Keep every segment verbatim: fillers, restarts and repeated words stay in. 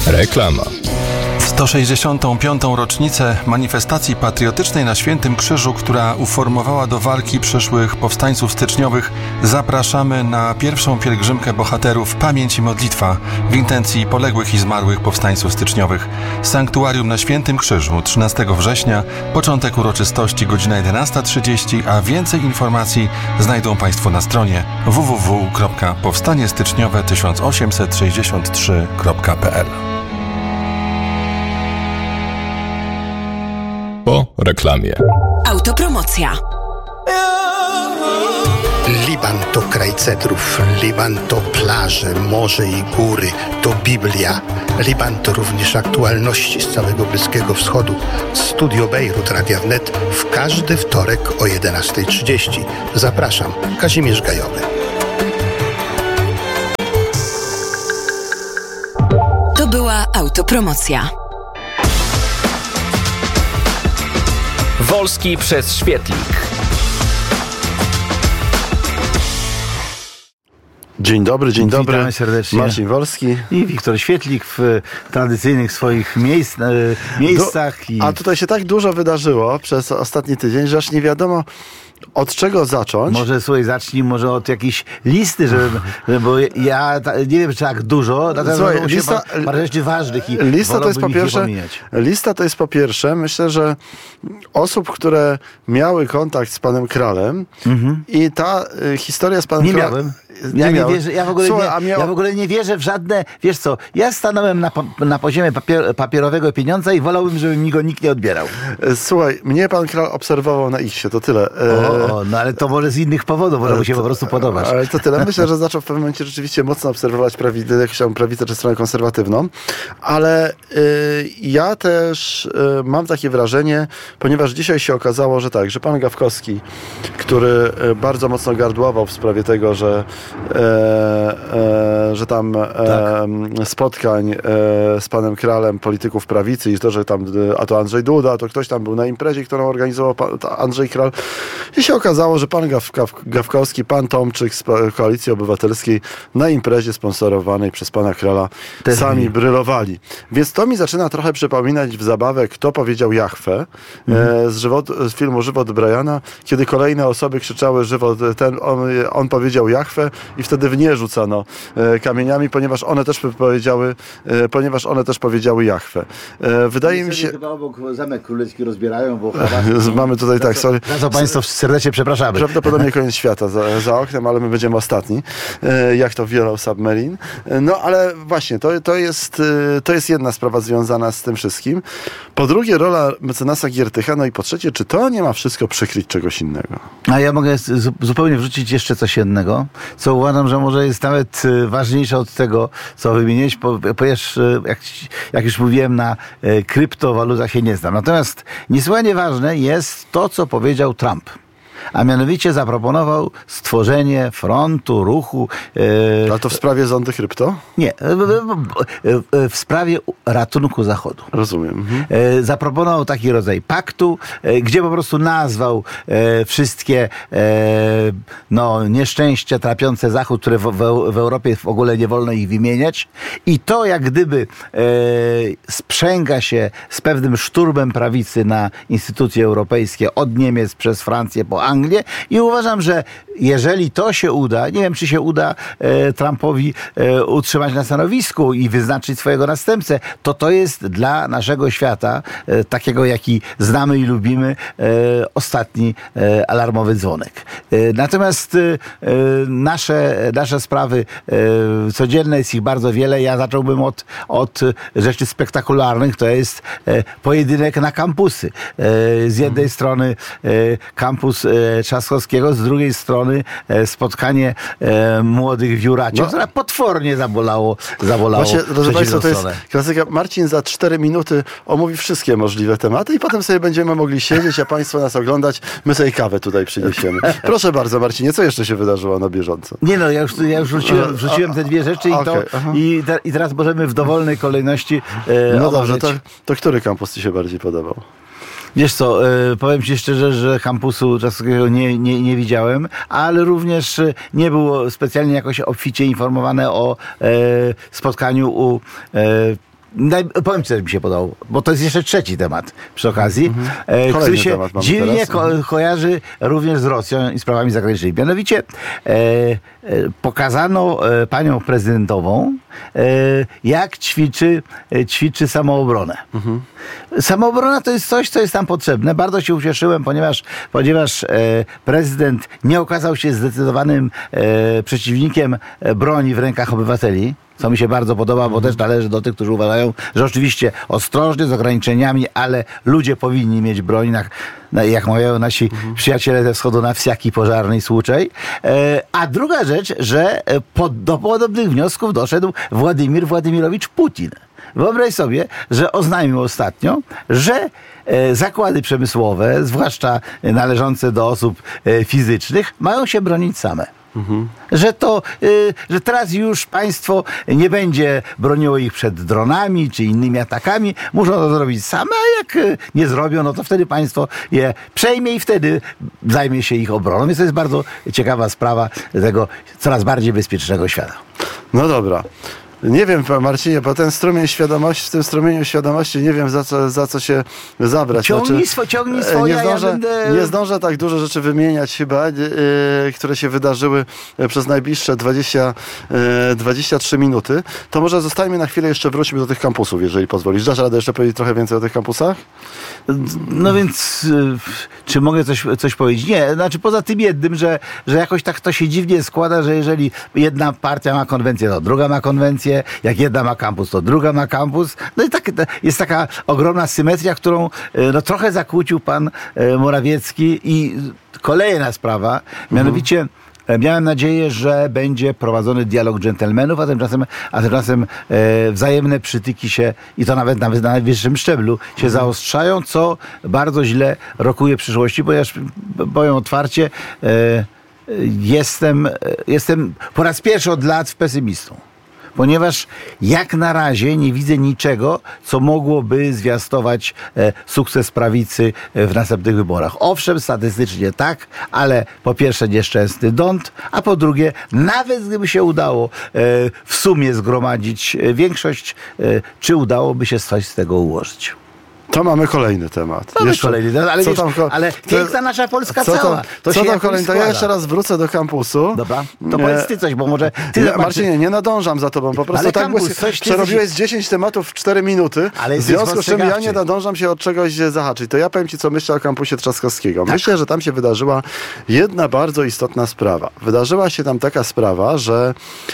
Reklama. sto sześćdziesiątą piątą rocznicę manifestacji patriotycznej na Świętym Krzyżu, która uformowała do walki przyszłych powstańców styczniowych, zapraszamy na pierwszą pielgrzymkę bohaterów Pamięć i Modlitwa w intencji poległych i zmarłych powstańców styczniowych. Sanktuarium na Świętym Krzyżu, trzynastego września, początek uroczystości godzina jedenasta trzydzieści, a więcej informacji znajdą Państwo na stronie w w w kropka powstanie styczniowe tysiąc osiemset sześćdziesiąt trzy kropka p l. Po reklamie. Autopromocja. Liban to kraj cedrów, Liban to plaże, morze i góry, to Biblia. Liban to również aktualności z całego Bliskiego Wschodu. Studio Bejrut Radia Wnet w każdy wtorek o jedenasta trzydzieści. Zapraszam, Kazimierz Gajowy. To była autopromocja. Wolski przez Świetlik. Dzień dobry, dzień dobry. Witamy serdecznie. Marcin Wolski i Wiktor Świetlik w tradycyjnych swoich miejsc, e, miejscach. Do, i... A tutaj się tak dużo wydarzyło przez ostatni tydzień, że aż nie wiadomo, od czego zacząć. Może słuchaj, zacznij może od jakiejś listy, żeby, bo ja ta, nie wiem, czy tak dużo, natomiast Słuchaj, lista, lista, się parę rzeczy ważnych i lista to jest po pierwsze, lista to jest po pierwsze, myślę, że osób, które miały kontakt z panem Kralem mhm. i ta y, historia z panem nie Kralem... Miałem. Ja, nie wierzę, ja, w ogóle Słuchaj, nie, miał... ja w ogóle nie wierzę w żadne, wiesz co, ja stanąłem na, na poziomie papier, papierowego pieniądza i wolałbym, żeby mi go nikt nie odbierał. Słuchaj, mnie pan Kral obserwował na X-ie, to tyle. O, no ale to może z innych powodów, może mu się po prostu podobasz. Ale to tyle. Myślę, że zaczął w pewnym momencie rzeczywiście mocno obserwować prawicę, jakąś tam prawicę czy stronę konserwatywną, ale y, ja też y, mam takie wrażenie, ponieważ dzisiaj się okazało, że tak, że pan Gawkowski, który y, bardzo mocno gardłował w sprawie tego, że y, E, że tam e, tak. spotkań e, z panem Kralem polityków prawicy i to, że tam a to Andrzej Duda, a to ktoś tam był na imprezie, którą organizował pan, Andrzej Kral i się okazało, że pan Gaw, Gaw, Gawkowski, pan Tomczyk z Koalicji Obywatelskiej na imprezie sponsorowanej przez pana Krala Te sami mi. brylowali. Więc to mi zaczyna trochę przypominać w zabawę Kto powiedział Jahwe mhm. e, z, żywot, z filmu Żywot Briana, kiedy kolejne osoby krzyczały żywot, ten, on, on powiedział Jahwe i wtedy w nie rzucano e, kamieniami, ponieważ one też powiedziały, e, ponieważ one też powiedziały Jahwe. E, wydaje mi się... Chyba obok Zamek Królewski rozbierają, bo... Mamy tutaj tak, sorry. Za co Państwo serdecznie przepraszamy. Prawdopodobnie koniec świata za, za oknem, ale my będziemy ostatni. E, jak to wielał Submarine. E, no ale właśnie, to, to, jest, e, to jest jedna sprawa związana z tym wszystkim. Po drugie, rola mecenasa Giertycha, no i po trzecie, czy to nie ma wszystko przykryć czegoś innego? A ja mogę z, zupełnie wrzucić jeszcze coś innego, co uważam, że może jest nawet ważniejsze od tego, co wymieniłeś, ponieważ jak, jak już mówiłem, na kryptowalutach się nie znam. Natomiast niesłychanie ważne jest to, co powiedział Trump. A mianowicie zaproponował stworzenie frontu, ruchu... E... A to w sprawie zondy krypto? Nie, w sprawie ratunku Zachodu. Rozumiem. Mhm. E, zaproponował taki rodzaj paktu, e, gdzie po prostu nazwał e, wszystkie e, no, nieszczęścia trapiące Zachód, które w, w, w Europie w ogóle nie wolno ich wymieniać. I to jak gdyby e, sprzęga się z pewnym szturmem prawicy na instytucje europejskie od Niemiec przez Francję po Anglię i uważam, że jeżeli to się uda, nie wiem, czy się uda e, Trumpowi e, utrzymać na stanowisku i wyznaczyć swojego następcę, to to jest dla naszego świata, e, takiego jaki znamy i lubimy, e, ostatni e, alarmowy dzwonek. E, natomiast e, nasze, nasze sprawy e, codzienne, jest ich bardzo wiele. Ja zacząłbym od, od rzeczy spektakularnych. To jest e, pojedynek na kampusy. E, z jednej hmm. strony e, kampus e, Trzaskowskiego, z drugiej strony spotkanie e, młodych wióraczy, no. które potwornie zabolało, zabolało Właśnie, drodzy Państwo, to jest klasyka. Marcin za cztery minuty omówi wszystkie możliwe tematy i potem sobie będziemy mogli siedzieć, a Państwo nas oglądać. My sobie kawę tutaj przyniesiemy. Proszę bardzo, Marcinie, co jeszcze się wydarzyło na bieżąco? Nie no, ja już, ja już wrzuciłem, wrzuciłem te dwie rzeczy i, okay, to, i, te, i teraz możemy w dowolnej kolejności e, No dobrze, to, to który kampus Ci się bardziej podobał? Wiesz co, powiem Ci szczerze, że kampusu Trzaskowskiego nie, nie, nie widziałem, ale również nie było specjalnie jakoś obficie informowane o e, spotkaniu u e, Naj, powiem ci, co mi się podobało, bo to jest jeszcze trzeci temat przy okazji, Mhm. e, który się temat mamy dziwnie teraz. ko- kojarzy również z Rosją i sprawami zagranicznymi. Mianowicie e, e, pokazano e, panią prezydentową, e, jak ćwiczy, e, ćwiczy samoobronę. Mhm. Samoobrona to jest coś, co jest tam potrzebne. Bardzo się ucieszyłem, ponieważ, ponieważ e, prezydent nie okazał się zdecydowanym e, przeciwnikiem e, broni w rękach obywateli. Co mi się bardzo podoba, bo też należy do tych, którzy uważają, że oczywiście ostrożnie, z ograniczeniami, ale ludzie powinni mieć broń, na, na, jak mawiają nasi mhm. przyjaciele ze wschodu, na wsiaki pożarnej słuczej. E, a druga rzecz, że pod, do podobnych wniosków doszedł Władimir Władimirowicz Putin. Wyobraź sobie, że oznajmił ostatnio, że e, zakłady przemysłowe, zwłaszcza należące do osób e, fizycznych, mają się bronić same. Mhm. Że to, y, że teraz już państwo nie będzie broniło ich przed dronami czy innymi atakami, muszą to zrobić same, a jak y, nie zrobią, no to wtedy państwo je przejmie i wtedy zajmie się ich obroną. Więc to jest bardzo ciekawa sprawa tego coraz bardziej bezpiecznego świata. No dobra. Nie wiem, Marcinie, bo ten strumień świadomości, w tym strumieniu świadomości nie wiem, za co, za co się zabrać. Ciągnij, znaczy, swo, ciągnij swoje, nie zdążę, ja będę... nie zdążę tak dużo rzeczy wymieniać chyba, yy, które się wydarzyły przez najbliższe dwadzieścia, yy, dwadzieścia trzy minuty. To może zostańmy na chwilę, jeszcze wróćmy do tych kampusów, jeżeli pozwolisz. Dasz radę jeszcze powiedzieć trochę więcej o tych kampusach? No więc, y, czy mogę coś, coś powiedzieć? Nie, znaczy poza tym jednym, że, że jakoś tak to się dziwnie składa, że jeżeli jedna partia ma konwencję, to druga ma konwencję, jak jedna ma kampus, to druga ma kampus. No i tak, jest taka ogromna symetria, którą no, trochę zakłócił pan Morawiecki. I kolejna sprawa, mianowicie mhm. miałem nadzieję, że będzie prowadzony dialog dżentelmenów, a tymczasem, a tymczasem e, wzajemne przytyki się, i to nawet, nawet na najwyższym szczeblu, się mhm. zaostrzają, co bardzo źle rokuje przyszłości, ponieważ powiem otwarcie, e, jestem, jestem po raz pierwszy od lat pesymistą. Ponieważ jak na razie nie widzę niczego, co mogłoby zwiastować e, sukces prawicy w następnych wyborach. Owszem, statystycznie tak, ale po pierwsze nieszczęsny dąd, a po drugie, nawet gdyby się udało e, w sumie zgromadzić większość, e, czy udałoby się coś z tego ułożyć? To mamy kolejny temat. Mamy jeszcze, kolejny temat, ale, wiesz, tam, ale piękna nasza Polska co cała. Tam, to co się tam kolejny? To ja jeszcze raz wrócę do kampusu. Dobra, to powiedz ty coś, bo może ty... Nie, Marcinie, nie nadążam za tobą, po prostu ale tak kampus, błys... coś przerobiłeś jesteś... dziesięć tematów w cztery minuty, ale w związku z czym ja nie nadążam się od czegoś zahaczyć. To ja powiem ci, co myślę o kampusie Trzaskowskiego. Tak. Myślę, że tam się wydarzyła jedna bardzo istotna sprawa. Wydarzyła się tam taka sprawa, że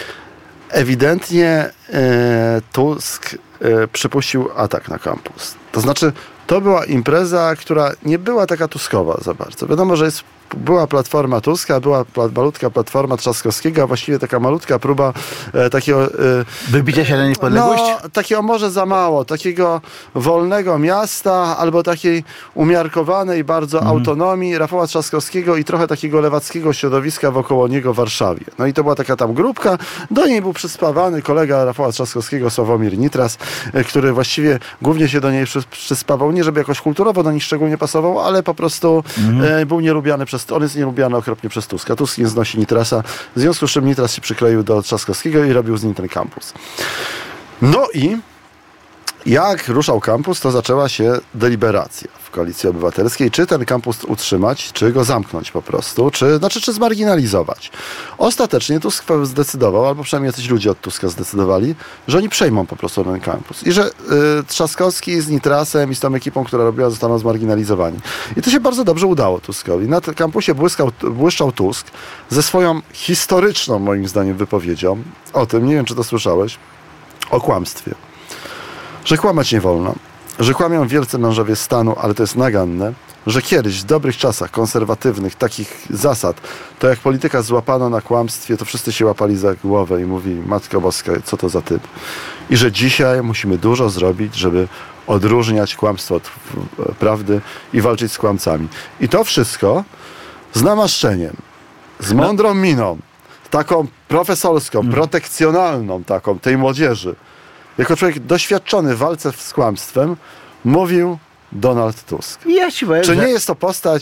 ewidentnie e, Tusk e, przypuścił atak na kampus. To znaczy, to była impreza, która nie była taka tuskowa za bardzo. Wiadomo, że jest, była platforma Tuska, była pla, malutka platforma Trzaskowskiego, a właściwie taka malutka próba e, takiego... E, wybicia się na niepodległość? No, takiego może za mało, takiego wolnego miasta, albo takiej umiarkowanej bardzo mhm. autonomii Rafała Trzaskowskiego i trochę takiego lewackiego środowiska wokoło niego w Warszawie. No i to była taka tam grupka, do niej był przyspawany kolega Rafała Trzaskowskiego, Sławomir Nitras, e, który właściwie głównie się do niej przy, przyspawał, nie żeby jakoś kulturowo do nich szczególnie pasował, ale po prostu mhm. e, był nielubiany przez, on jest nielubiany okropnie przez Tuska. Tusk nie znosi Nitrasa, w związku z czym Nitras się przykleił do Trzaskowskiego i robił z nim ten kampus. No i jak ruszał kampus, to zaczęła się deliberacja w Koalicji Obywatelskiej, czy ten kampus utrzymać, czy go zamknąć po prostu, czy, znaczy, czy zmarginalizować. Ostatecznie Tusk zdecydował, albo przynajmniej jacyś ludzie od Tuska zdecydowali, że oni przejmą po prostu ten kampus i że y, Trzaskowski z Nitrasem i z tą ekipą, która robiła, zostaną zmarginalizowani. I to się bardzo dobrze udało Tuskowi. Na tym kampusie błyskał, błyszczał Tusk ze swoją historyczną, moim zdaniem, wypowiedzią o tym, nie wiem, czy to słyszałeś, o kłamstwie. Że kłamać nie wolno, że kłamią wielcy mężowie stanu, ale to jest naganne, że kiedyś w dobrych czasach konserwatywnych takich zasad, to jak polityka złapano na kłamstwie, to wszyscy się łapali za głowę i mówili, Matko Boska, co to za typ? I że dzisiaj musimy dużo zrobić, żeby odróżniać kłamstwo od prawdy i walczyć z kłamcami. I to wszystko z namaszczeniem, z mądrą miną, taką profesorską, mm. protekcjonalną taką tej młodzieży. Jako człowiek doświadczony w walce z kłamstwem, mówił Donald Tusk. Ja ci powiem, Czy że... nie jest to postać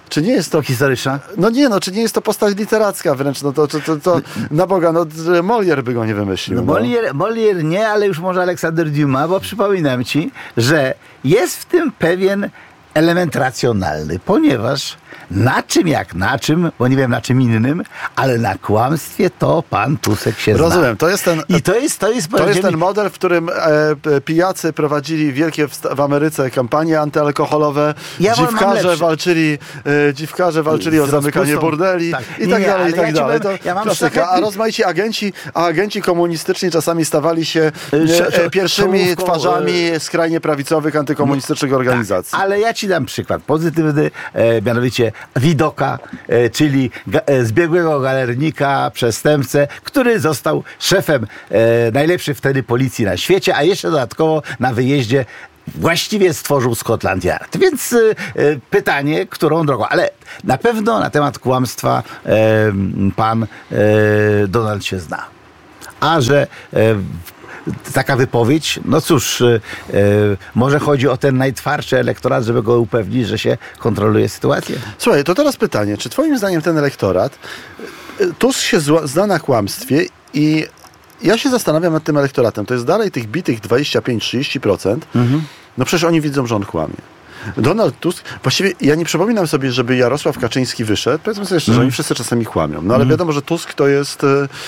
czy nie jest to... historyczna? No nie, no czy nie jest to postać literacka wręcz, no to, to, to, to na Boga, no Molière by go nie wymyślił. No, no. Molière, Molière nie, ale już może Aleksander Dumas, bo przypominam ci, że jest w tym pewien element racjonalny, ponieważ na czym jak na czym, bo nie wiem na czym innym, ale na kłamstwie to pan Tusek się zna. Rozumiem, to jest ten... I to jest, to jest, To jest ten model, w którym e, pijacy prowadzili wielkie w, w Ameryce kampanie antyalkoholowe, Ja wol- mam dziwkarze lepszy. walczyli, e, dziwkarze walczyli o Z zamykanie rozpustą. bordeli Tak. i Nie, tak nie, dalej, i ale tak ja ci dalej. powiem, To ja mam klasyka. A szlachetny- rozmaici agenci, a agenci komunistyczni czasami stawali się e, Sz- sz- pierwszymi czołówką, twarzami skrajnie prawicowych antykomunistycznych organizacji. Ale ja ci dam przykład pozytywny, e, mianowicie Widoka, e, czyli ga, e, zbiegłego galernika, przestępcę, który został szefem e, najlepszej wtedy policji na świecie, a jeszcze dodatkowo na wyjeździe właściwie stworzył Scotland Yard. Więc e, e, pytanie, którą drogą, ale na pewno na temat kłamstwa e, pan e, Donald się zna. A że e, taka wypowiedź, no cóż, e, e, może chodzi o ten najtwardszy elektorat, żeby go upewnić, że się kontroluje sytuację. Słuchaj, to teraz pytanie, czy twoim zdaniem ten elektorat, Tusk się zła, zna na kłamstwie i ja się zastanawiam nad tym elektoratem, to jest dalej tych bitych dwadzieścia pięć do trzydziestu procent, mhm. No przecież oni widzą, że on kłamie. Donald Tusk, właściwie ja nie przypominam sobie, żeby Jarosław Kaczyński wyszedł, powiedzmy sobie szczerze, mm. oni wszyscy czasami kłamią, no ale mm. wiadomo, że Tusk to jest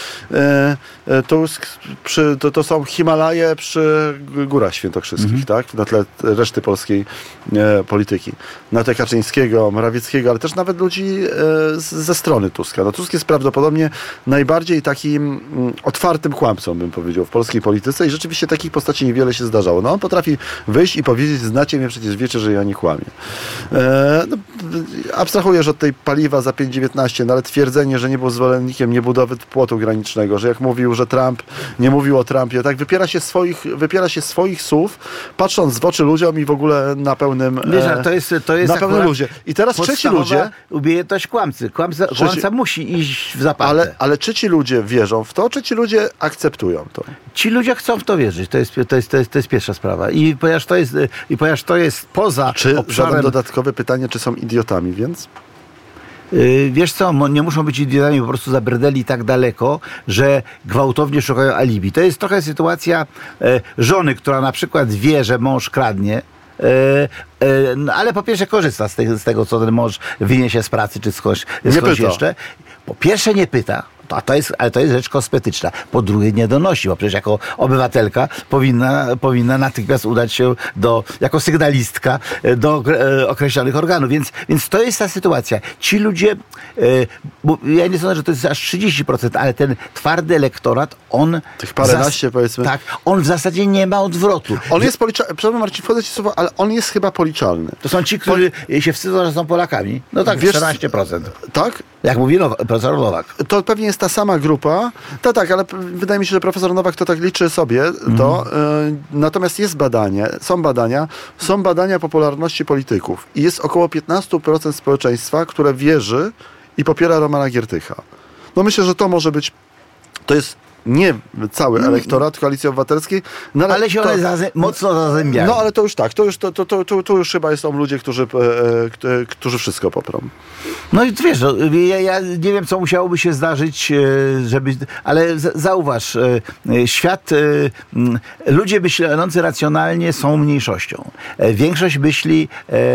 e, e, Tusk, przy, to, to są Himalaje przy Górach Świętokrzyskich, mm. tak, na tle reszty polskiej e, polityki, na tle Kaczyńskiego, Morawieckiego, ale też nawet ludzi e, z, ze strony Tuska. No Tusk jest prawdopodobnie najbardziej takim mm, otwartym kłamcą, bym powiedział, w polskiej polityce i rzeczywiście takich postaci niewiele się zdarzało. No on potrafi wyjść i powiedzieć, znacie mnie, przecież wiecie, że ja nie kłamie. E, no, abstrahujesz od tej paliwa za pięć dziewiętnaście, no ale twierdzenie, że nie był zwolennikiem niebudowy płotu granicznego, że jak mówił, że Trump nie mówił o Trumpie, tak wypiera się swoich, wypiera się swoich słów, patrząc w oczy ludziom i w ogóle na pełnym Wiesz, e, to jest, to jest na pełnym ludzie. I teraz trzeci ludzie umiejętność kłamcy. Kłamca, Trzeci, kłamca musi iść w zaparte. Ale, ale czy ci ludzie wierzą w to, czy ci ludzie akceptują to? Ci ludzie chcą w to wierzyć. To jest, to jest, to jest, to jest pierwsza sprawa. I ponieważ to jest, i ponieważ to jest poza Czy obszarem... zadam dodatkowe pytanie, czy są idiotami, więc? Yy, wiesz co, nie muszą być idiotami, po prostu zabrdeli tak daleko, że gwałtownie szukają alibi. To jest trochę sytuacja e, żony, która na przykład wie, że mąż kradnie, E, e, no, ale po pierwsze korzysta z, te, z tego, co ten mąż wyniesie z pracy, czy skądś, skądś jeszcze. Po pierwsze nie pyta, a to jest, ale to jest rzecz kosmetyczna. Po drugie nie donosi, bo przecież jako obywatelka powinna, powinna natychmiast udać się do, jako sygnalistka do e, określonych organów. Więc, więc to jest ta sytuacja. Ci ludzie, e, bo ja nie sądzę, że to jest aż trzydzieści procent, ale ten twardy elektorat, on... Tych paręnaście, powiedzmy. Tak, on w zasadzie nie ma odwrotu. On jest policzalny, przepraszam Marcin, wchodzę ci słowo, ale on jest chyba policzalny. To są ci, którzy Pol- się wstydzą, że są Polakami. No tak, Wiesz, czternaście procent. Tak? Jak mówi Nowak, profesor Nowak. To pewnie jest ta sama grupa. Tak, tak, ale wydaje mi się, że profesor Nowak to tak liczy sobie. To, mm. y, natomiast jest badanie, są badania, są badania popularności polityków i jest około piętnaście procent społeczeństwa, które wierzy i popiera Romana Giertycha. No myślę, że to może być, to jest nie cały elektorat Koalicji Obywatelskiej. No ale ale się to, one zaze- mocno zazębiają. No ale to już tak, to już, to, to, to, to, to już chyba są ludzie, którzy, e, e, którzy wszystko poprą. No i wiesz, no, ja, ja nie wiem, co musiałoby się zdarzyć, żeby... Ale z, zauważ, świat... Ludzie myślący racjonalnie są mniejszością. Większość myśli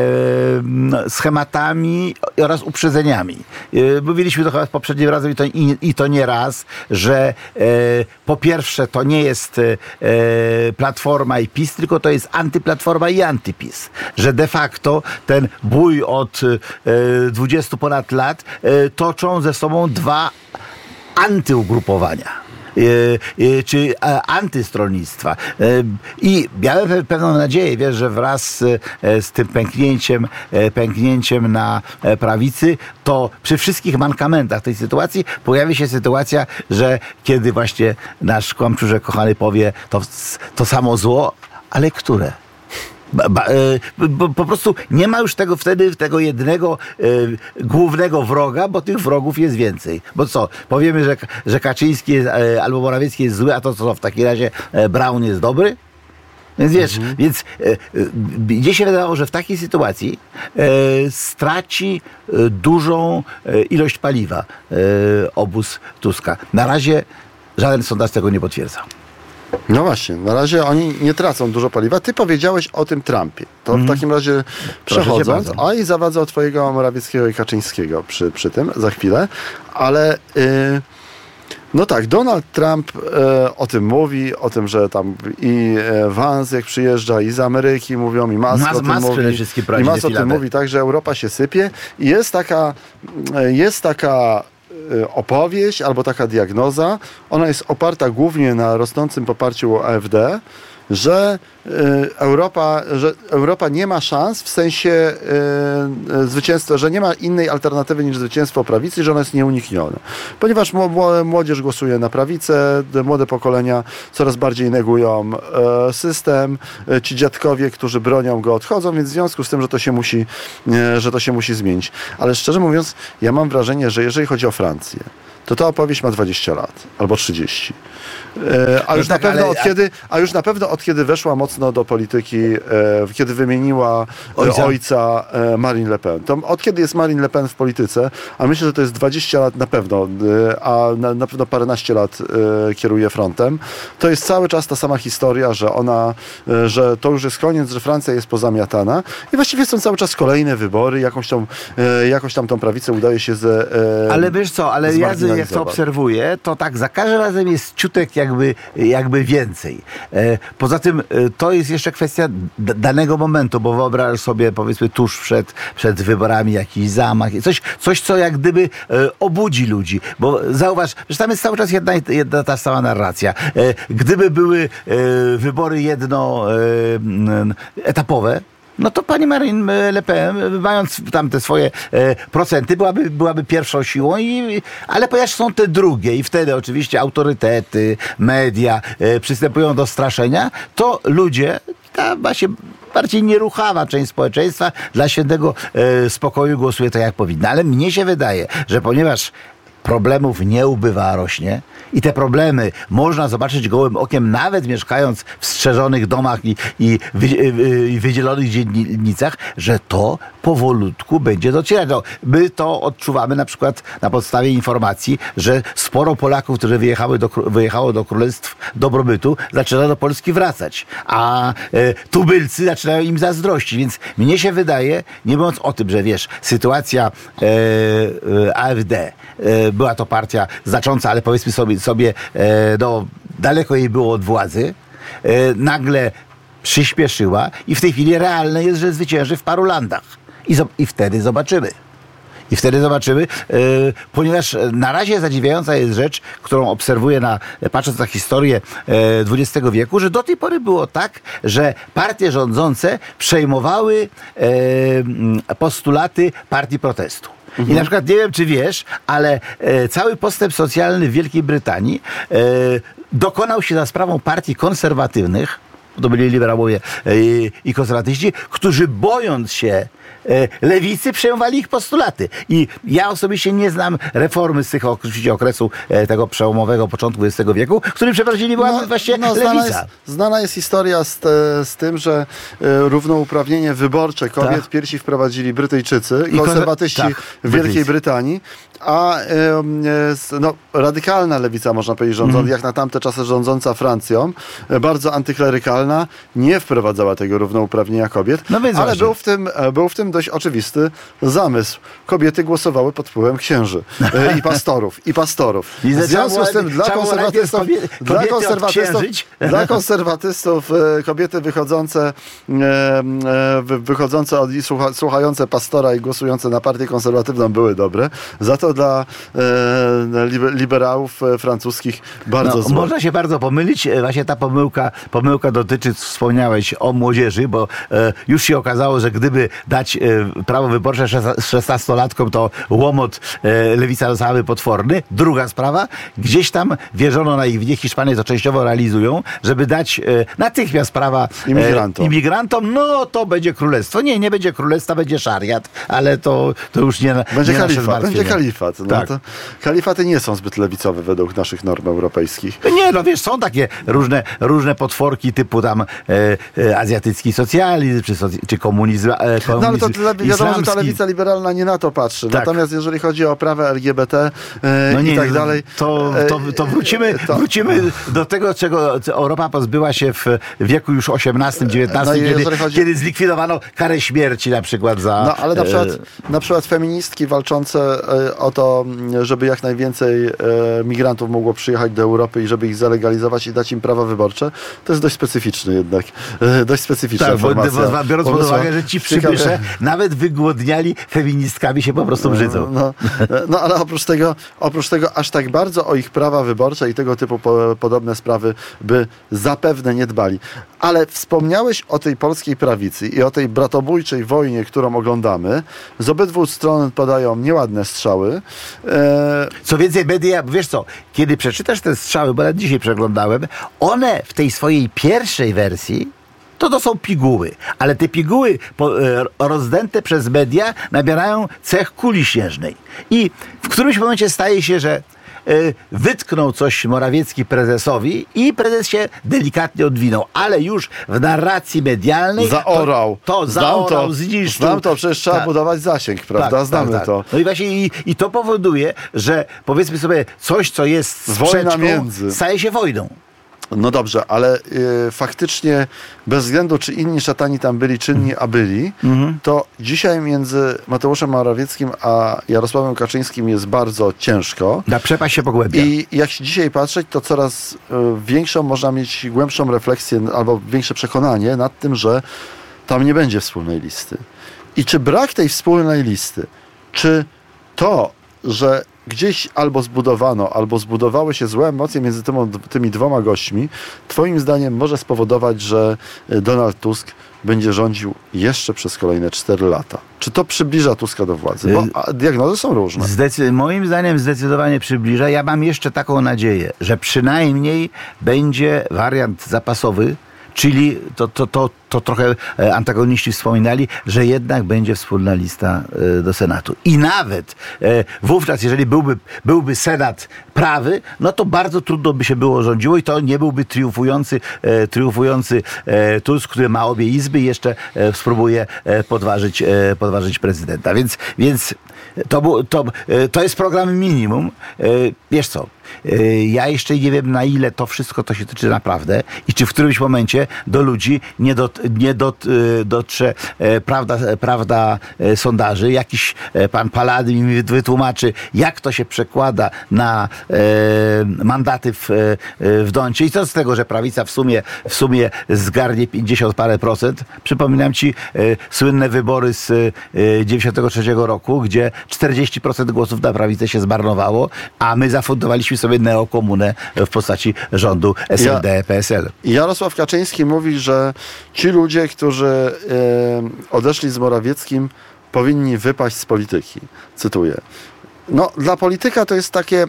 schematami oraz uprzedzeniami. Mówiliśmy to chyba poprzednim razem i to, i, i to nie raz, że po pierwsze to nie jest Platforma i PiS, tylko to jest antyplatforma i antyPiS. Że de facto ten bój od dwudziestu ponad lat toczą ze sobą dwa antyugrupowania. Czy antystronnictwa. I miałem pewną nadzieję, wiesz, że wraz z, z tym pęknięciem, pęknięciem na prawicy, to przy wszystkich mankamentach tej sytuacji pojawi się sytuacja, że kiedy właśnie nasz kłamczuszek kochany powie to, to samo zło, ale które? Ba, ba, bo po prostu nie ma już tego wtedy tego jednego e, głównego wroga, bo tych wrogów jest więcej. Bo co? Powiemy, że, że Kaczyński jest, e, albo Morawiecki jest zły, a to co w takim razie e, Braun jest dobry? Więc wiesz, Mhm. więc e, e, mnie się wydawało, że w takiej sytuacji e, straci e, dużą e, ilość paliwa e, obóz Tuska. Na razie żaden sondaż tego nie potwierdza. No właśnie, na razie oni nie tracą dużo paliwa. Ty powiedziałeś o tym Trumpie. To w takim razie przechodząc, bardzo. a i zawadzę o twojego Morawieckiego i Kaczyńskiego przy, przy tym za chwilę, ale y, no tak, Donald Trump e, o tym mówi, o tym, że tam i e, Vance jak przyjeżdża, i z Ameryki mówią, i Musk Mas- o tym Musk mówi. przede wszystkim I prowadzi Musk o tym defiladę. mówi, tak, że Europa się sypie. I jest taka, e, jest taka e, opowieść albo taka diagnoza, ona jest oparta głównie na rosnącym poparciu A F D, że y, Europa, że Europa nie ma szans w sensie y, y, zwycięstwa, że nie ma innej alternatywy niż zwycięstwo prawicy, że ono jest nieuniknione. Ponieważ mło- młodzież głosuje na prawicę, te młode pokolenia coraz bardziej negują y, system, y, ci dziadkowie, którzy bronią go, odchodzą, więc w związku z tym, że to się musi, y, że to się musi zmienić. Ale szczerze mówiąc, ja mam wrażenie, że jeżeli chodzi o Francję, to ta opowieść ma dwadzieścia lat albo trzydzieści. E, a, No już tak, na pewno ale- od kiedy, a już na pewno od kiedy weszła mocno do polityki, e, kiedy wymieniła Ojca. ojca, ojca e, Marine Le Pen. To od kiedy jest Marine Le Pen w polityce, a myślę, że to jest dwadzieścia lat na pewno, e, a na, na pewno paręnaście lat e, kieruje frontem, to jest cały czas ta sama historia, że ona, e, że to już jest koniec, że Francja jest pozamiatana i właściwie są cały czas kolejne wybory, jakąś tam, e, jakąś tam tą prawicę udaje się z e, Ale wiesz co, ale ja jak to zmarginalizować. obserwuję, to tak za każdym razem jest ciutek jakby, jakby więcej. E, poza tym e, to jest jeszcze kwestia d- danego momentu, bo wyobraź sobie powiedzmy tuż przed, przed wyborami jakiś zamach, coś, coś co jak gdyby e, obudzi ludzi, bo zauważ, że tam jest cały czas jedna, jedna ta sama narracja. E, gdyby były e, wybory jedno e, m, etapowe, no to pani Marine Le Pen, mając tam te swoje e, procenty, byłaby, byłaby pierwszą siłą, i, ale ponieważ są te drugie i wtedy oczywiście autorytety, media e, przystępują do straszenia, to ludzie, ta właśnie bardziej nieruchawa część społeczeństwa dla świętego e, spokoju głosuje tak jak powinna. Ale mnie się wydaje, że ponieważ problemów nie ubywa, a rośnie i te problemy można zobaczyć gołym okiem, nawet mieszkając w strzeżonych domach i, i, wy, i wydzielonych dzielnicach, że to powolutku będzie docierać. No, my to odczuwamy na przykład na podstawie informacji, że sporo Polaków, którzy wyjechały do, wyjechało do Królestw Dobrobytu, zaczyna do Polski wracać, a e, tubylcy zaczynają im zazdrościć, więc mnie się wydaje, nie mówiąc o tym, że wiesz, sytuacja e, e, A F D, e, była to partia znacząca, ale powiedzmy sobie, sobie e, no, daleko jej było od władzy, e, nagle przyspieszyła i w tej chwili realne jest, że zwycięży w paru landach. I, zo- i wtedy zobaczymy. I wtedy zobaczymy, e, ponieważ na razie zadziwiająca jest rzecz, którą obserwuję, na, patrząc na historię e, dwudziestego wieku, że do tej pory było tak, że partie rządzące przejmowały e, m, postulaty partii protestu. I na przykład, nie wiem czy wiesz, ale e, cały postęp socjalny w Wielkiej Brytanii e, dokonał się za sprawą partii konserwatywnych, to byli liberałowie e, i konserwatyści, którzy bojąc się e, lewicy, przejmowali ich postulaty. I ja osobiście nie znam reformy z tych oczywiście okresu e, tego przełomowego początku dwudziestego wieku, który przeprowadzili była właśnie no, znana, lewica. jest, znana jest historia z, te, z tym, że e, równouprawnienie wyborcze kobiet Tak. pierwsi wprowadzili Brytyjczycy, I konser- konserwatyści tak, w Wielkiej Brytyjcy. Brytanii, a e, e, s- no, radykalna lewica, można powiedzieć, rządząca, Mhm. jak na tamte czasy rządząca Francją, e, bardzo antyklerykalna, nie wprowadzała tego równouprawnienia kobiet, No więc ale właśnie. był w, tym, e, był w tym dość oczywisty zamysł. Kobiety głosowały pod wpływem księży e, i pastorów, i pastorów. I W związku z tym dla trzeba było najpierw konserwatystów, kobie- dla kobiety konserwatystów, odksiężyć. dla konserwatystów e, kobiety wychodzące, e, e, wy- wychodzące od, i słucha, słuchające pastora i głosujące na partię konserwatywną były dobre. Za to dla e, liber- liberałów e, francuskich bardzo No, złe. można się bardzo pomylić. E, Właśnie ta pomyłka, pomyłka dotyczy, wspomniałeś o młodzieży, bo e, już się okazało, że gdyby dać e, prawo wyborcze szes- szesnastolatkom, to łomot e, lewica dostałaby potworny. Druga sprawa, gdzieś tam wierzono naiwnie, Hiszpanie to częściowo realizują, żeby dać e, natychmiast prawa e, Imigrantom. imigrantom, no to będzie królestwo. Nie, nie będzie królestwa, będzie szariat, ale to, to już nie, Będzie nie nasze kalifa, zmartwienie. będzie kalifat. kalifat. No Tak. to kalifaty nie są zbyt lewicowe według naszych norm europejskich. Nie, no wiesz, są takie różne, różne potworki typu tam e, e, azjatycki socjalizm, czy, soc, czy komunizm, e, komunizm No ale to dla- wiadomo, że ta islamski. lewica liberalna nie na to patrzy. Tak. Natomiast jeżeli chodzi o prawa L G B T e, No nie, i tak dalej... To, to, to, wrócimy, to- wrócimy do tego, czego Europa pozbyła się w wieku już osiemnastym, dziewiętnastym, No i kiedy, jeżeli chodzi- kiedy zlikwidowano karę śmierci na przykład za... No ale na przykład, e, na przykład feministki walczące e, o to, żeby jak najwięcej e, migrantów mogło przyjechać do Europy i żeby ich zalegalizować i dać im prawa wyborcze, to jest dość specyficzny jednak. E, dość specyficzna Tak, bo, formacja. bo, biorąc pod Pomysła. uwagę, że ci Ciekawe- przybysze nawet wygłodniali feministkami się po prostu brzydzą. No, no ale oprócz tego, oprócz tego aż tak bardzo o ich prawa wyborcze i tego typu po, podobne sprawy by zapewne nie dbali. Ale wspomniałeś o tej polskiej prawicy i o tej bratobójczej wojnie, którą oglądamy. Z obydwu stron padają nieładne strzały. E, Co więcej, media, wiesz co, kiedy przeczytasz te strzały, bo nawet dzisiaj przeglądałem, one w tej swojej pierwszej wersji to to są piguły, ale te piguły po, e, rozdęte przez media nabierają cech kuli śnieżnej. I w którymś momencie staje się, że e, wytknął coś Morawiecki prezesowi i prezes się delikatnie odwinął, ale już w narracji medialnej zaorał. to, to Znam zaorał, to, zniszczył. Znam to, przecież trzeba Tak. budować zasięg, prawda? Tak, Znamy tak, tak. to. No i właśnie i, i to powoduje, że powiedzmy sobie coś, co jest Wojna sprzeczką, między. staje się wojną. No dobrze, ale y, faktycznie bez względu czy inni szatani tam byli czynni, a byli, Mhm. to dzisiaj między Mateuszem Morawieckim a Jarosławem Kaczyńskim jest bardzo ciężko. Ta przepaść się pogłębia. I jak się dzisiaj patrzeć, to coraz y, większą można mieć głębszą refleksję albo większe przekonanie nad tym, że tam nie będzie wspólnej listy. I czy brak tej wspólnej listy, czy to, że gdzieś albo zbudowano, albo zbudowały się złe emocje między tymi, tymi dwoma gośćmi, twoim zdaniem może spowodować, że Donald Tusk będzie rządził jeszcze przez kolejne cztery lata? Czy to przybliża Tuska do władzy? Bo a, diagnozy są różne. Zdecy- moim zdaniem zdecydowanie przybliża. Ja mam jeszcze taką nadzieję, że przynajmniej będzie wariant zapasowy, czyli to, to, to, to trochę e, antagoniści wspominali, że jednak będzie wspólna lista e, do Senatu. I nawet e, wówczas, jeżeli byłby, byłby Senat prawy, no to bardzo trudno by się było rządziło i to nie byłby triumfujący, e, triumfujący e, Tusk, który ma obie izby i jeszcze e, spróbuje e, podważyć, e, podważyć prezydenta. Więc, więc to, bu- to, e, to jest program minimum. E, wiesz co? E, Ja jeszcze nie wiem, na ile to wszystko to się tyczy naprawdę i czy w którymś momencie do ludzi nie, dot, nie dot, e, dotrze e, prawda, e, prawda e, sondaży. Jakiś e, pan Paladin mi wytłumaczy, jak to się przekłada na e, mandaty w, e, w Doncie. I co z tego, że prawica w sumie, w sumie zgarnie pięćdziesiąt parę procent. Przypominam ci e, słynne wybory z e, dziewięćdziesiątego trzeciego roku, gdzie czterdzieści procent głosów na prawicę się zmarnowało, a my zafundowaliśmy sobie neokomunę w postaci rządu S L D P S L. Jarosław Kaczyński mówi, że ci ludzie, którzy e, odeszli z Morawieckim, powinni wypaść z polityki. Cytuję. No, dla polityka to jest takie, e,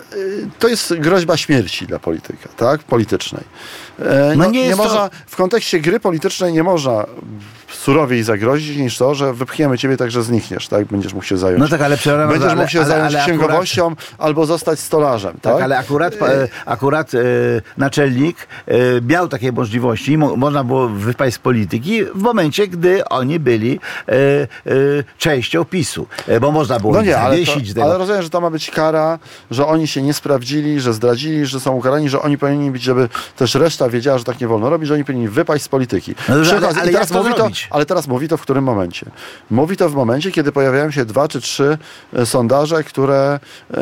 to jest groźba śmierci dla polityka, tak? Politycznej. E, No no, nie nie jest to- można, w kontekście gry politycznej nie można surowiej zagrozić niż to, że wypchniemy ciebie tak, że znikniesz, tak? Będziesz mógł się zająć. No tak, ale przepraszam, Będziesz ale- mógł się ale- zająć ale księgowością albo zostać stolarzem, tak? Tak, ale akurat, e, akurat e, naczelnik e, miał takie możliwości, mo, można było wypaść z polityki w momencie, gdy oni byli e, e, częścią PiSu, e, bo można było No ich nie, ale, to, zawiesić. tego. ale rozumiem, że to ma być kara, że oni się nie sprawdzili, że zdradzili, że są ukarani, że oni powinni być, żeby też reszta wiedziała, że tak nie wolno robić, że oni powinni wypaść z polityki. No dobrze, Przy ale- okazji- ale i teraz jak to mówi zrobić? Ale teraz mówi to w którym momencie? Mówi to w momencie, kiedy pojawiają się dwa czy trzy e, sondaże, które, e,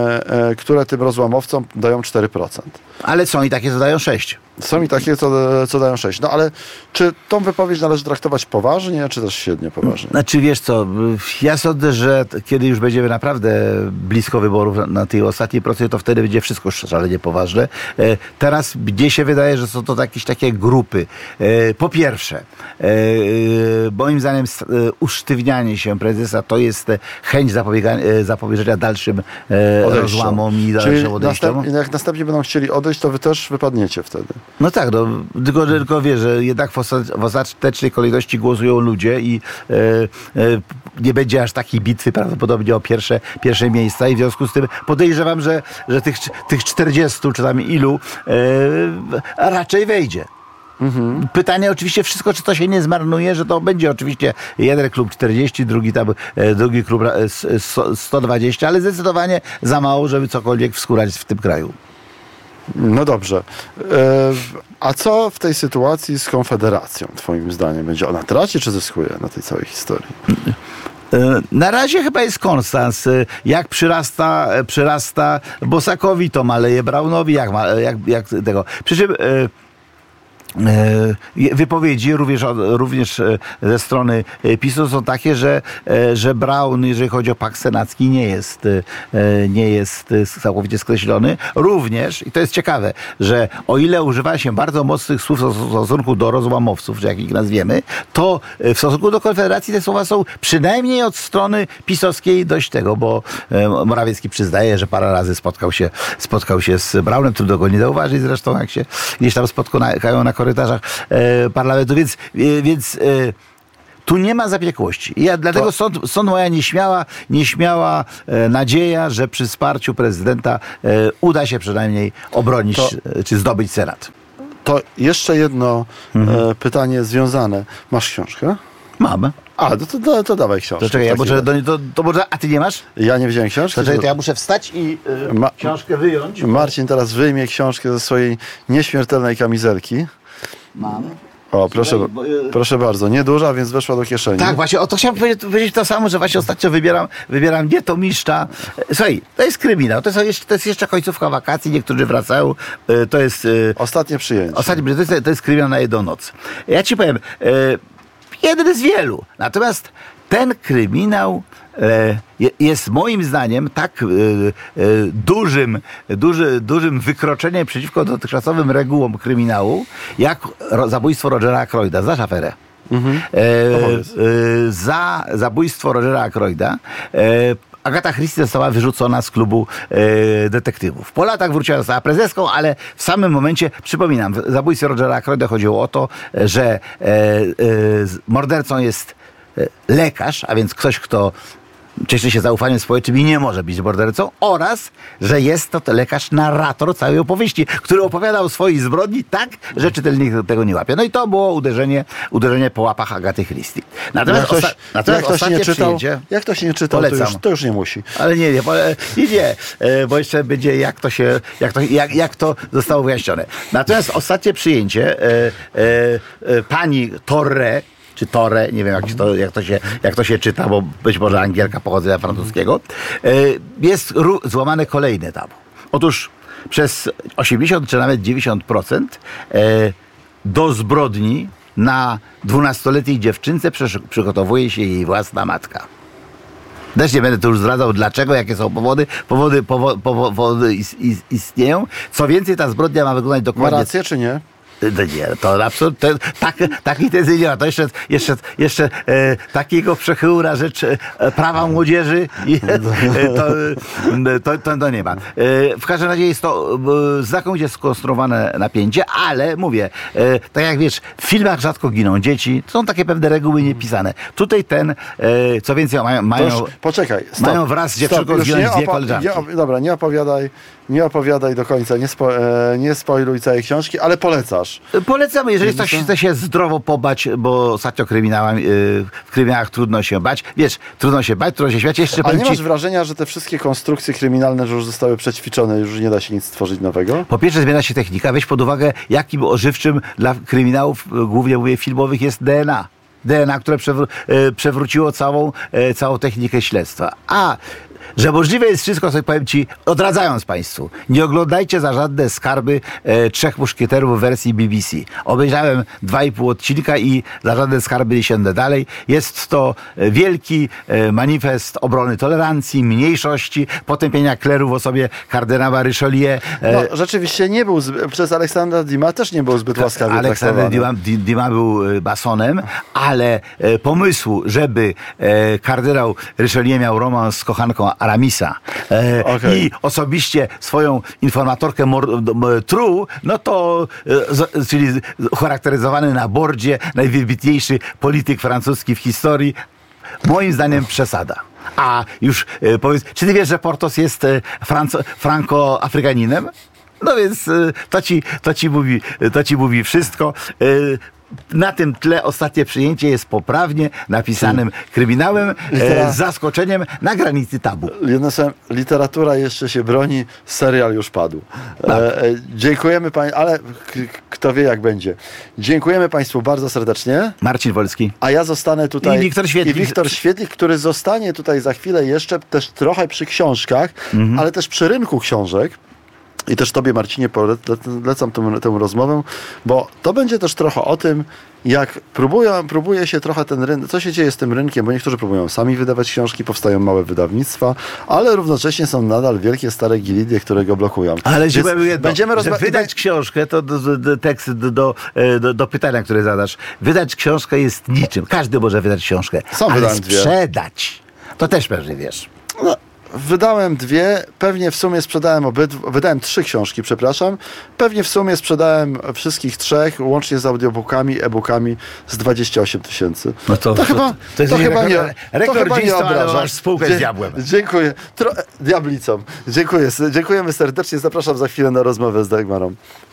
e, które tym rozłamowcom dają cztery procent. Ale są i takie, co dają sześć. Są i takie, co, co dają sześć. No ale czy tą wypowiedź należy traktować poważnie, czy też średnio poważnie? Znaczy wiesz co, ja sądzę, że t- kiedy już będziemy naprawdę blisko wyborów na, na tej ostatniej procesie, to wtedy będzie wszystko szalenie poważne. E, teraz mnie się wydaje, że są to jakieś takie grupy. E, po pierwsze, e, e, moim zdaniem s- e, usztywnianie się prezesa to jest e, chęć zapobiegania, e, zapobieżenia dalszym e, Odejściom. rozłamom i Czyli dalszym odejściom. następ, jak następnie będą chcieli odejść, to wy też wypadniecie wtedy. No tak, no, tylko, tylko wiesz, że jednak w, osta- w ostatecznej kolejności głosują ludzie i e, e, nie będzie aż takiej bitwy prawdopodobnie o pierwsze, pierwsze miejsca i w związku z tym podejrzewam, że, że tych, tych czterdziestu czy tam ilu e, raczej wejdzie. Mhm. Pytanie oczywiście wszystko, czy to się nie zmarnuje, że to będzie oczywiście jeden klub czterdzieści, drugi tam, e, drugi klub e, sto dwadzieścia, ale zdecydowanie za mało, żeby cokolwiek wskórać w tym kraju. No dobrze. E, a co w tej sytuacji z Konfederacją, twoim zdaniem? Będzie ona traci czy zyskuje na tej całej historii? Na razie chyba jest konstans. Jak przyrasta, przyrasta Bosakowi, to maleje Braunowi, jak, jak, jak tego. Przy czym wypowiedzi również, również ze strony PiSu są takie, że, że Braun, jeżeli chodzi o pakt senacki, nie jest, nie jest całkowicie skreślony. Również, i to jest ciekawe, że o ile używa się bardzo mocnych słów w stosunku do rozłamowców, czy jak ich nazwiemy, to w stosunku do Konfederacji te słowa są przynajmniej od strony pisowskiej dość tego, bo Morawiecki przyznaje, że parę razy spotkał się, spotkał się z Braunem, trudno go nie zauważyć zresztą, jak się gdzieś tam spotkają na korytarzach e, parlamentu, więc, e, więc e, tu nie ma zapiekłości. Ja dlatego to... stąd, stąd moja nieśmiała, nieśmiała e, nadzieja, że przy wsparciu prezydenta e, uda się przynajmniej obronić to... e, czy zdobyć Senat. To jeszcze jedno mhm. e, pytanie związane. Masz książkę? Mam. A, to, to, to dawaj książkę. To czekaj, ja może, to, to, to może, a ty nie masz? Ja nie wziąłem książki. To, czekaj, to ja muszę wstać i y, Ma- książkę wyjąć. Marcin teraz wyjmie książkę ze swojej nieśmiertelnej kamizelki. Mam. O, proszę, bo, proszę bardzo. Nieduża, więc weszła do kieszeni. Tak, właśnie, o to chciałem powiedzieć, powiedzieć to samo, że właśnie ostatnio wybieram, wybieram nie to mistrza. Słuchaj, to jest kryminał, to jest, jeszcze, to jest jeszcze końcówka wakacji, niektórzy wracają, to jest... Ostatnie przyjęcie. Ostatnie, to jest, to jest kryminał na jedną noc. Ja ci powiem, jeden z wielu, natomiast ten kryminał jest moim zdaniem tak dużym, duży, dużym wykroczeniem przeciwko dotychczasowym regułom kryminału, jak zabójstwo Rogera Ackroyda. Znasz aferę? Mhm. E, e, za zabójstwo Rogera Ackroyda e, Agata Christie została wyrzucona z klubu e, detektywów. Po latach wróciła, została prezeską, ale w samym momencie, przypominam, w zabójstwie Rogera Ackroyda chodziło o to, że e, e, mordercą jest lekarz, a więc ktoś, kto cieszy się zaufaniem społecznym i nie może być mordercą, oraz, że jest to lekarz narrator całej opowieści, który opowiadał o swojej zbrodni tak, że czytelnik tego nie łapie. No i to było uderzenie, uderzenie po łapach Agaty Christie. Natomiast, ktoś, osta- natomiast jak ktoś nie czytał, przyjęcie, jak ktoś nie czytał, to już, to już nie musi. Ale nie, nie, nie, nie, bo jeszcze będzie jak to się, jak to, jak, jak to zostało wyjaśnione. Natomiast ostatnie przyjęcie e, e, e, pani Torre, czy Torre, nie wiem jak to, jak, to się, jak to się czyta, bo być może Angielka pochodzenia francuskiego, jest złamane kolejne tabu. Otóż przez osiemdziesiąt czy nawet dziewięćdziesiąt procent do zbrodni na dwunastoletniej dziewczynce przygotowuje się jej własna matka. Też nie będę tu już zdradzał dlaczego, jakie są powody. Powody, powo, powody istnieją. Co więcej, ta zbrodnia ma wyglądać dokładnie... Ma rację, czy nie? Nie, to absolutnie, tak, takiej tezy nie ma. To jeszcze, jeszcze, jeszcze e, takiego przechyłu na rzecz e, prawa młodzieży i, e, to, to, to, to nie ma. E, w każdym razie jest to e, znakomicie skonstruowane napięcie, ale mówię, e, tak jak wiesz, w filmach rzadko giną dzieci, są takie pewne reguły niepisane. Tutaj ten, e, co więcej, mają, mają, już, poczekaj, stop, mają wraz z dziewczynką zginąć dwie koleżanki. Nie, dobra, nie opowiadaj, nie opowiadaj do końca, nie, spo, e, nie spoiluj całej książki, ale polecasz. Polecamy, jeżeli ktoś chce się zdrowo pobać, bo ostatnio kryminałami, yy, w kryminałach trudno się bać. Wiesz, trudno się bać, trudno się śmiać. Jeszcze Ale nie ci... masz wrażenia, że te wszystkie konstrukcje kryminalne że już zostały przećwiczone, już nie da się nic stworzyć nowego? Po pierwsze zmienia się technika. Weź pod uwagę, jakim ożywczym dla kryminałów, głównie mówię filmowych, jest D N A. D N A, które przewró- yy, przewróciło całą, yy, całą technikę śledztwa. A że możliwe jest wszystko, co powiem ci, odradzając państwu. Nie oglądajcie za żadne skarby e, Trzech Muszkieterów w wersji B B C. Obejrzałem dwa i pół odcinka i za żadne skarby nie siędę dalej. Jest to wielki e, manifest obrony tolerancji, mniejszości, potępienia kleru w osobie kardynała Richelieu. E, no, rzeczywiście nie był, zby, przez Aleksandra Dumas też nie był zbyt łaskawie Aleksander Dumas, Dumas był basonem, ale e, pomysłu, żeby e, kardynał Richelieu miał romans z kochanką pana Aramisa e, Okay. i osobiście swoją informatorkę mor- True, no to e, z, czyli charakteryzowany na bordzie najwybitniejszy polityk francuski w historii, moim zdaniem przesada. A już e, powiedz, czy ty wiesz, że Portos jest e, Franco- franko-afrykaninem? No więc e, to ci, to ci mówi, to ci mówi wszystko. E, Na tym tle ostatnie przyjęcie jest poprawnie napisanym kryminałem e, z zaskoczeniem na granicy tabu. Jednym słowem, literatura jeszcze się broni, serial już padł. Tak. E, e, dziękujemy Państwu, ale k- kto wie jak będzie. Dziękujemy Państwu bardzo serdecznie. Marcin Wolski. A ja zostanę tutaj. I Wiktor Świetlik. I Wiktor Świetlik, który zostanie tutaj za chwilę jeszcze też trochę przy książkach, Mhm. ale też przy rynku książek. I też Tobie, Marcinie, polecam tę, tę rozmowę, bo to będzie też trochę o tym, jak próbują, próbuje się trochę ten rynek, co się dzieje z tym rynkiem, bo niektórzy próbują sami wydawać książki, powstają małe wydawnictwa, ale równocześnie są nadal wielkie, stare gildie, które go blokują. Ale Więc żeby jedno, będziemy że rozma- wydać książkę, to do, do, do, tekst do, do, do, do pytania, które zadasz. Wydać książkę jest niczym. Każdy może wydać książkę. Sam ale wydałem dwie. sprzedać, to też pewnie wiesz. No, wydałem dwie, pewnie w sumie sprzedałem obydwu, wydałem trzy książki, przepraszam. Pewnie w sumie sprzedałem wszystkich trzech, łącznie z audiobookami, e-bookami z dwadzieścia osiem tysięcy. No to- to- chyba, to jest chyba nie, rekordzistwo, ale obraża. masz spółkę z diabłem. Dziękuję. Tro, diablicą. Dziękuję. Dziękujemy serdecznie. Zapraszam za chwilę na rozmowę z Dagmarą.